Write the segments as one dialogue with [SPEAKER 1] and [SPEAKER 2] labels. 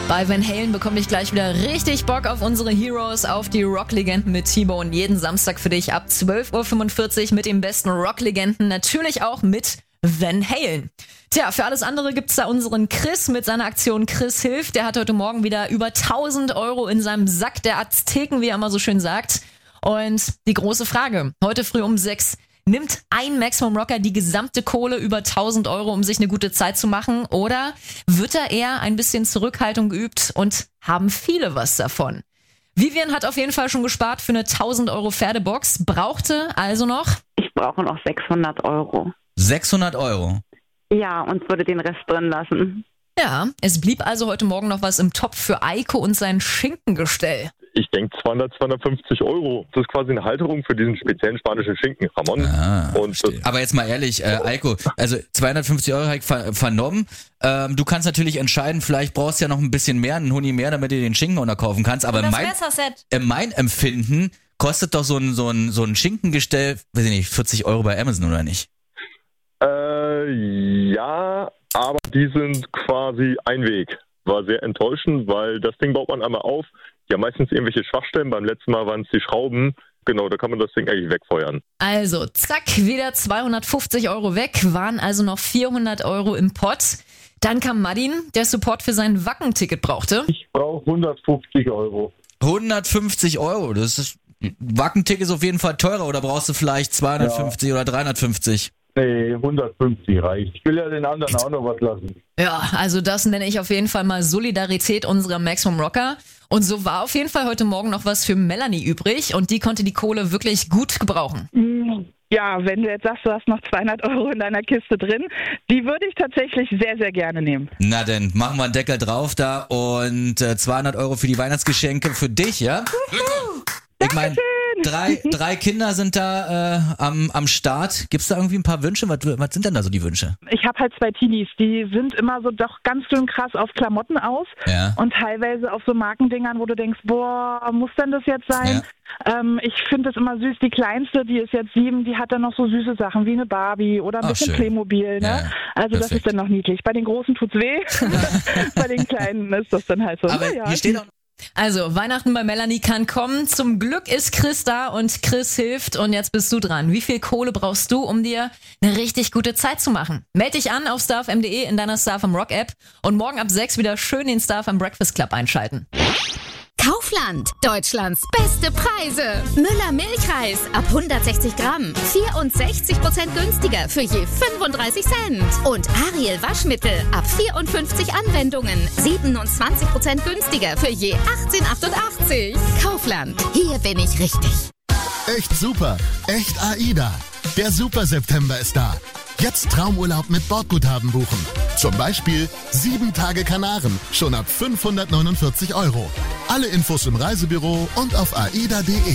[SPEAKER 1] Bei Van Halen bekomme ich gleich wieder richtig Bock auf unsere Heroes, auf die Rocklegenden mit T-Bone. Jeden Samstag für dich ab 12.45 Uhr mit den besten Rocklegenden. Natürlich auch mit Van Halen. Tja, für alles andere gibt's da unseren Chris mit seiner Aktion Chris hilft. Der hat heute Morgen wieder über 1.000 Euro in seinem Sack der Azteken, wie er immer so schön sagt. Und die große Frage, heute früh um 6, nimmt ein Maximum Rocker die gesamte Kohle über 1.000 Euro, um sich eine gute Zeit zu machen? Oder wird da eher ein bisschen Zurückhaltung geübt und haben viele was davon? Vivian hat auf jeden Fall schon gespart für eine 1.000 Euro Pferdebox, brauchte also noch...
[SPEAKER 2] Ich brauche noch 600 Euro.
[SPEAKER 3] 600 Euro?
[SPEAKER 2] Ja, und würde den Rest drin lassen.
[SPEAKER 1] Ja, es blieb also heute Morgen noch was im Topf für Eiko und sein Schinkengestell.
[SPEAKER 4] Ich denke 250 Euro. Das ist quasi eine Halterung für diesen speziellen spanischen Schinken, Ramon.
[SPEAKER 3] Aber jetzt mal ehrlich, Eiko, also 250 Euro habe ich vernommen. Du kannst natürlich entscheiden, vielleicht brauchst du ja noch ein bisschen mehr, einen Huni mehr, damit du den Schinken unterkaufen kannst. Aber mein Empfinden kostet doch so ein Schinkengestell, weiß ich nicht, 40 Euro bei Amazon oder nicht?
[SPEAKER 4] Ja, aber die sind quasi ein Weg. War sehr enttäuschend, weil das Ding baut man einmal auf. Ja, meistens irgendwelche Schwachstellen. Beim letzten Mal waren es die Schrauben. Genau, da kann man das Ding eigentlich wegfeuern.
[SPEAKER 1] Also, zack, wieder 250 Euro weg, waren also noch 400 Euro im Pott. Dann kam Madin, der Support für sein Wacken-Ticket brauchte.
[SPEAKER 5] Ich brauche 150 Euro.
[SPEAKER 3] 150 Euro, das ist... Wacken-Ticket ist auf jeden Fall teurer, oder brauchst du vielleicht 250 oder 350?
[SPEAKER 5] Nee, 150 reicht. Ich will ja den anderen auch noch was lassen.
[SPEAKER 1] Ja, also das nenne ich auf jeden Fall mal Solidarität unserer Maximum Rocker. Und so war auf jeden Fall heute Morgen noch was für Melanie übrig und die konnte die Kohle wirklich gut gebrauchen.
[SPEAKER 6] Ja, wenn du jetzt sagst, du hast noch 200 Euro in deiner Kiste drin, die würde ich tatsächlich sehr, sehr gerne nehmen.
[SPEAKER 3] Na denn, machen wir einen Deckel drauf da und 200 Euro für die Weihnachtsgeschenke für dich, ja? Ich meine, drei Kinder sind da am Start. Gibt's da irgendwie ein paar Wünsche? Was sind denn da so die Wünsche?
[SPEAKER 6] Ich habe halt 2 Teenies, die sind immer so doch ganz schön krass auf Klamotten aus und teilweise auf so Markendingern, wo du denkst, boah, muss denn das jetzt sein? Ja. Ich finde das immer süß. Die Kleinste, die ist jetzt 7, die hat dann noch so süße Sachen wie eine Barbie oder ein bisschen schön. Playmobil. Ne? Ja, also perfekt. Das ist dann noch niedlich. Bei den Großen tut's weh, bei den Kleinen ist das dann halt so.
[SPEAKER 3] Aber hier steht auch
[SPEAKER 1] also, Weihnachten bei Melanie kann kommen. Zum Glück ist Chris da und Chris hilft. Und jetzt bist du dran. Wie viel Kohle brauchst du, um dir eine richtig gute Zeit zu machen? Meld dich an auf starfm.de in deiner Starfm Rock App und morgen ab 6 wieder schön den Starfm Breakfast Club einschalten.
[SPEAKER 7] Kaufland, Deutschlands beste Preise. Müller Milchreis ab 160 Gramm, 64% günstiger für je 35 Cent. Und Ariel Waschmittel ab 54 Anwendungen, 27% günstiger für je 18,88. Kaufland, hier bin ich richtig.
[SPEAKER 8] Echt super, echt AIDA. Der Super September ist da. Jetzt Traumurlaub mit Bordguthaben buchen. Zum Beispiel 7 Tage Kanaren, schon ab 549 Euro. Alle Infos im Reisebüro und auf aida.de.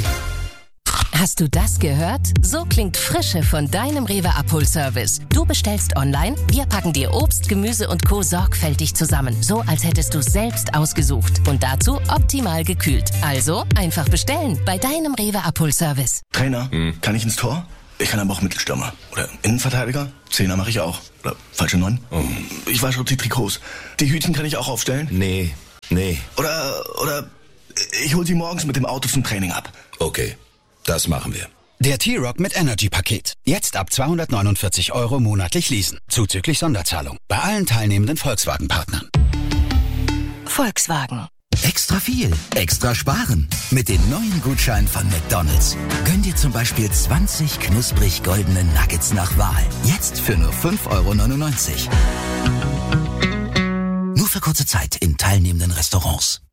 [SPEAKER 9] Hast du das gehört? So klingt Frische von deinem Rewe-Abholservice. Du bestellst online, wir packen dir Obst, Gemüse und Co. sorgfältig zusammen. So, als hättest du es selbst ausgesucht. Und dazu optimal gekühlt. Also einfach bestellen bei deinem Rewe-Abholservice.
[SPEAKER 10] Trainer, kann ich ins Tor? Ich kann aber auch Mittelstürmer. Oder Innenverteidiger. 10er mache ich auch. Oder falsche 9. Ich wasche auch die Trikots. Die Hütchen kann ich auch aufstellen? Nee. Oder ich hol sie morgens mit dem Auto zum Training ab.
[SPEAKER 11] Okay, das machen wir.
[SPEAKER 12] Der T-Rock mit Energy-Paket. Jetzt ab 249 Euro monatlich leasen. Zuzüglich Sonderzahlung. Bei allen teilnehmenden Volkswagen-Partnern.
[SPEAKER 9] Volkswagen.
[SPEAKER 13] Extra viel, extra sparen. Mit den neuen Gutscheinen von McDonald's. Gönn dir zum Beispiel 20 knusprig goldene Nuggets nach Wahl. Jetzt für nur 5,99 Euro. Nur für kurze Zeit in teilnehmenden Restaurants.